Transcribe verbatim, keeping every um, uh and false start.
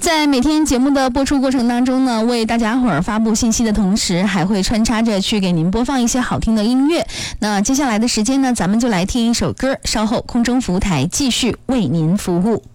在每天节目的播出过程当中呢，为大家伙儿发布信息的同时，还会穿插着去给您播放一些好听的音乐。那接下来的时间呢，咱们就来听一首歌，稍后空中服务台继续为您服务。